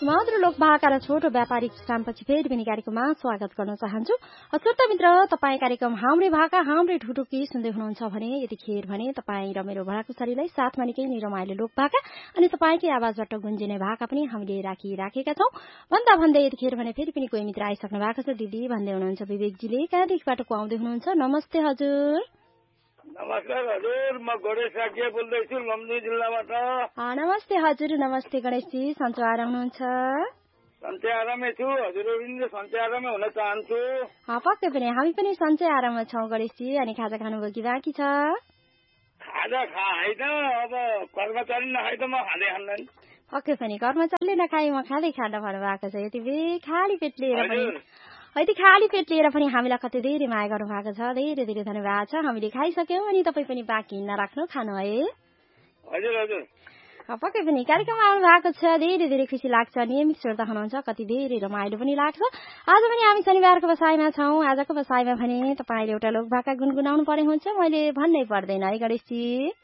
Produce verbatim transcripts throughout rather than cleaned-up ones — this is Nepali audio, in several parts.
सुमधुर लोकभाका र छोटो व्यापारिक विश्रामपछि फेरि पनि कार्यक्रममा स्वागत गर्न चाहन्छु। श्रोता मित्र, तपाईँ कार्यक्रम हाम्रै भाका हाम्रै ठुटुकी सुन्दै हुनुहुन्छ भने यतिखेर भने तपाईँ र मेरो भडाकुसारीलाई साथमा निकै नै रमाइलो लोकभाका अनि तपाईँकै आवाजबाट गुन्जिने भाका पनि हामीले राखिराखेका छौं। भन्दा भन्दै यतिखेर भने फेरि पनि कोही मित्र आइसक्नु भएको छ। दिदी भन्दै हुनुहुन्छ विवेकजीले, कहाँदेखिबाट को आउँदै हुनुहुन्छ? नमस्ते हजुर। नमस्कार हजुर, म गणेश साक्य बोल्दैछु लमजुङ जिल्लाबाट। नमस्ते हजुर। नमस्ते गणेशजी, सन्चो आराम हुनुहुन्छ? सन्चै आरामै छु, हजुरहरू पनि सन्चै आरामै हुन चाहन्छु। पक्कै पनि हामी पनि सन्चै आराममा छौँ गणेशजी। अनि खाजा खानुभयो कि बाँकी छ? खाजा खाएन, अब कर्मचारी नखाइ त म खाँदै खान्दैन। पक्कै पनि कर्मचारीले नखाए म खाँदै खान भन्नुभएको छ। यति बे खाली पेट लिएर पनि यति खाली पेट लिएर पनि हामीलाई कति धेरै माया गर्नु भएको छ। धेरै धेरै धन्यवाद छ। हामीले खाइसक्यौँ अनि तपाईँ पनि बाँकी नराख्नु, खानु है। हजुर हजुर, पक्कै पनि कार्यक्रममा आउनु भएको छ। धेरै धेरै खुसी लाग्छ। नियमित श्रोता हुनुहुन्छ, कति धेरै रमाइलो पनि लाग्छ। आज पनि हामी शनिबारको बसाइमा छौँ। आजको बसाइमा भने तपाईँले एउटा लोकभाका गुनगुनाउनु पर्ने हुन्छ। मैले भन्नै पर्दैन है गणेशजी?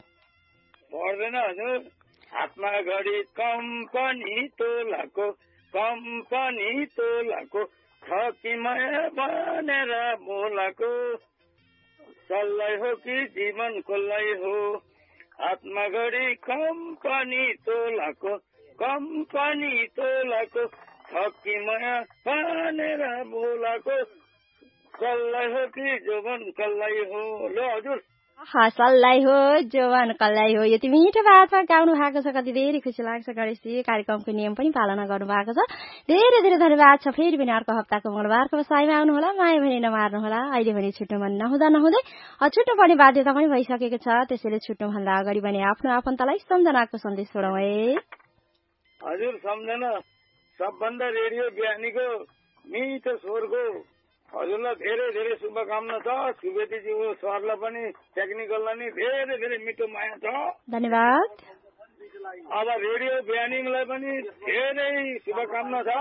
पर्दैन हजुर। हातमा घडी कम्पनी तोलाको कम्पनी तोलाको थकिमाया बनेर बोलाको सल्लाइ हो कि जीवन कोल्लाई हो। हातमा घडी कम्पनी तोलाको कम्पनी तोलाको थकिमाया बनेर बोलाको सल्लाइ हो कि जीवन कोल्लाई हो। ल हजुर, सल्लाइ हो जवान कल्लाई हो। यति मिठो भाषा गाउनु भएको छ, कति धेरै खुसी लाग्छ गणेशजी। कार्यक्रमको नियम पनि पालना गर्नु भएको छ। धेरै धेरै धन्यवाद छ। फेरि पनि अर्को हप्ताको मंगलबारको बसाइमा आउनुहोला। माया भने नमार्नुहोला। अहिले भने छुट्नु मन नहुँदा नहुँदै छुट्नु पर्ने बाध्यता पनि भइसकेको छ। त्यसैले छुट्नुभन्दा अगाडि भने आफ्नो आफन्तलाई सम्झनाको सन्देश छोडौँ है। हजुर, सम्झना सबभन्दा रेडियो बिहानीको मिठो स्वरको हजुरलाई धेरै धेरै शुभकामना छ। सुवेदीज्यू सरलाई पनि टेक्निकललाई नि धेरै धेरै मिठो माया छ। धन्यवाद। अब रेडियो बिहानीलाई पनि धेरै शुभकामना छ।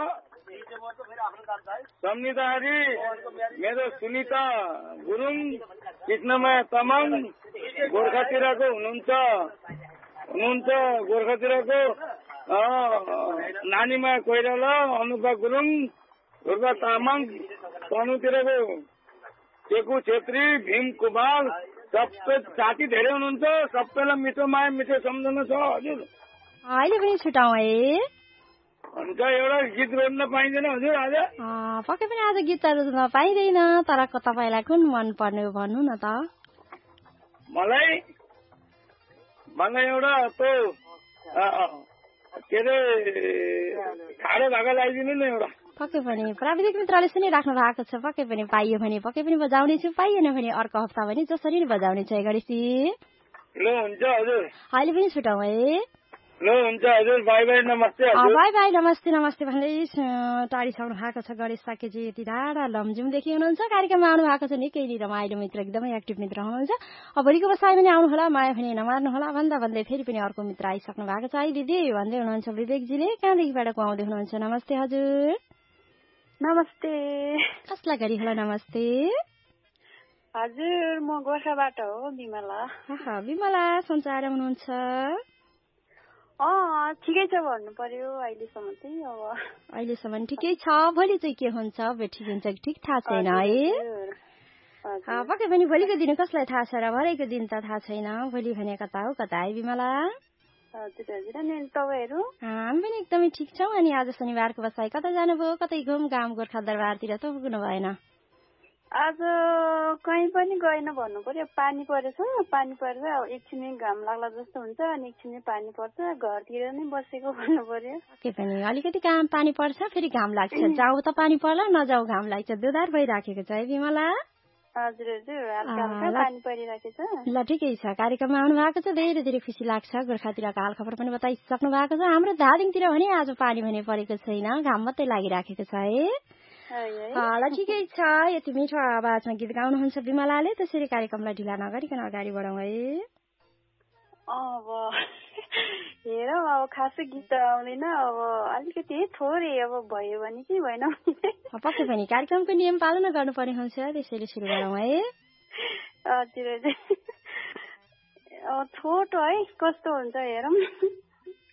सम्निताजी, मेरो सुनिता गुरुङ, कृष्णमाया तामाङ गोर्खातिरको हुनुहुन्छ हुनुहुन्छ गोर्खातिरको नानीमाया कोइराला, अनुपा गुरुङ, दुर्गा तामाङ, तनुतिरको टेकु छेत्री, भीम कुमार, सबै साथी धेरै हुनुहुन्छ। सबैलाई मिठो माया मिठो सम्झना छ हजुर। अहिले पनि छुटाउँ है। हुन्छ, एउटा गीत रोज्न पाइँदैन हजुर आज? पक्कै पनि आज गीतहरू रोज्न पाइँदैन। तर तपाईँलाई कुन मन पर्ने हो भन्नु न त? मलाई मलाई एउटा त्यो के अरे ठाडो भाका लगाइदिनु न एउटा। पक्कै पनि प्राविधिक मित्रले सुनिराख्नु भएको छ। पक्कै पनि पाइयो भने पक्कै पनि बजाउने छु, पाइएन भने अर्को हप्ता भने जसरी नै बजाउने छ गणेशजी। ल हुन्छ हजुर, अहिले पनि छुटाउँ है। ल हुन्छ हजुर, बाई बाई, नमस्ते हजुर। बाई बाई, नमस्ते नमस्ते भन्दै टाढिसक्नु भएको छ गणेश साकेजी। यति टाढा लमजुङदेखि हुनुहुन्छ। कार्यक्रममा आउनु भएको छ। निकै नै रमाइलो मित्र, एकदमै एक्टिभ मित्र हुनुहुन्छ। अब भोलिको बसाइ पनि आउनुहोला। माया भने नमार्नुहोला। भन्दा भन्दै फेरि पनि अर्को मित्र आइसक्नु भएको छ। है दिदी भन्दै हुनुहुन्छ विवेकजीले, कहाँदेखिबाट को आउँदै हुनुहुन्छ? नमस्ते हजुर। नमस्ते। कसलाई गरी होला नमस्ते? हजुर, म गोर्खाबाट हो, विमला। विमला, सन्चो आराम हुनुहुन्छ? अँ ठिकै छ भन्नु पर्यो अहिलेसम्म चाहिँ। अब अहिलेसम्म ठिकै छ। भोलि चाहिँ के हुन्छ? ठिक हुन्छ कि ठिक थाहा छैन है। पक्कै पनि भोलिको दिन कसलाई थाहा छ र? भरेको दिन त थाहा छैन। भोलि भने कता हो कता है विमला? हजुर हजुर। अनि तपाईँहरू? हामी पनि एकदमै ठिक छौँ। अनि आज शनिबारको बसाइ कता जानुभयो? कतै घुमघाम गोर्खा दरबारतिर त पुग्नु भएन? आज कहीँ पनि गएन भन्नु पर्यो। पानी परेछ, पानी परेर अब एकछिनै घाम लाग्ला जस्तो हुन्छ अनि एकछिनै पानी पर्छ। घरतिर नै बसेको भन्नु पर्यो। के पनि अलिकति काम पानी पर्छ, फेरि घाम लाग्छ। जाऊ त पानी पर्ला, नजाऊ घाम लाग्छ। दुधार भइराखेको छ है विमला? हजुर हजुर, हल्का हल्का पानी परिरहेको छ। ल ठिकै छ। कार्यक्रममा आउनु भएको छ, धेरै धेरै खुसी लाग्छ। गोर्खातिरको हालखबर पनि बताइसक्नु भएको छ। हाम्रो धादिङतिर भने आज पानी भने परेको छैन, घाम मात्रै लागिराखेको छ है। ल ठिकै छ। यति मिठो आवाजमा गीत गाउनुहुन्छ विमलाले। त्यसरी कार्यक्रमलाई ढिला नगरिकन अगाडि बढाउँ है। अब हेरौँ, अब खासै गीत आउँदैन। अब अलिकति थोरै अब भयो भने कि भएन। पक्कै पनि कार्यक्रमको नियम पालना गर्नुपर्ने हुन्छ। त्यसैले सुरु गरौँ है। हजुर हजुर, छोटो है कस्तो हुन्छ हेरौँ।